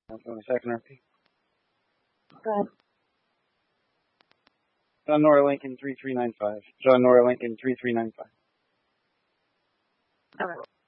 Second repeat. Go ahead. John Nora Lincoln 3395. John Nora Lincoln 3395. All right.